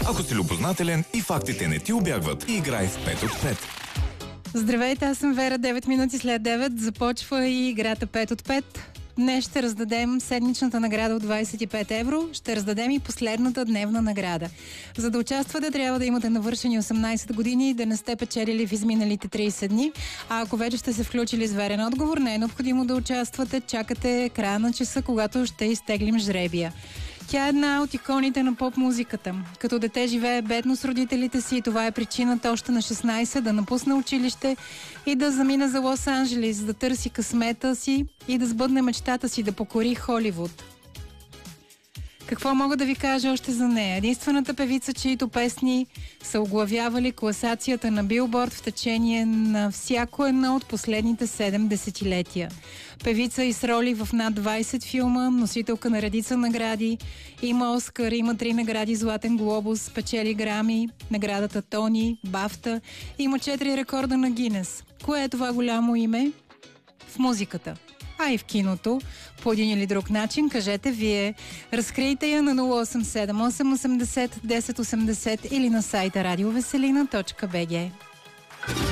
Ако си любознателен и фактите не ти убягват, играй в 5 от 5. Здравейте, аз съм Вера. 9 минути след 9 започва и играта 5 от 5. Днес ще раздадем седмичната награда от 25 евро. Ще раздадем и последната дневна награда. За да участвате, трябва да имате навършени 18 години и да не сте печелили в изминалите 30 дни. А ако вече сте се включили с верен отговор, не е необходимо да участвате. Чакате края на часа, когато ще изтеглим жребия. Тя е една от иконите на поп-музиката. Като дете живее бедно с родителите си и това е причината още на 16 да напусне училище и да замине за Лос-Анджелис, да търси късмета си и да сбъдне мечтата си да покори Холивуд. Какво мога да ви кажа още за нея? Единствената певица, чието песни са оглавявали класацията на Билборд в течение на всяко едно от последните 7 десетилетия. Певица и с роли в над 20 филма, носителка на редица награди, има Оскар, има 3 награди Златен глобус, печели Грами, наградата Тони, Бафта, има 4 рекорда на Гинес. Кое е това голямо име? В музиката. А и в киното, по един или друг начин, кажете вие. Разкрийте я на 0878 80 1080 или на сайта radioveselina.bg.